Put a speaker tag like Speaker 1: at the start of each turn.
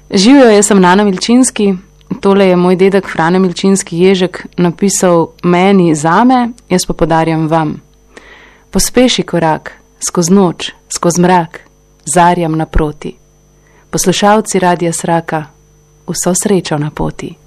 Speaker 1: Živijo, jaz sem Nana Milčinski. Tole je moj dedek Frane Milčinski Ježek napisal meni zame, jaz pa podarjam vam. Pospeši korak, skoz noč, skoz mrak, zarjam naproti. Poslušalci Radia Sraka, vso srečo na poti.